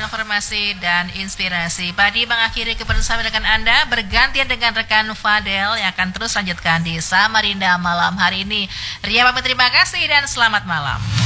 informasi dan inspirasi. Padi mengakhiri kebersamaan dengan Anda, bergantian dengan rekan Fadel yang akan terus lanjutkan di Samarinda malam hari ini. Ria pamit, terima kasih dan selamat malam.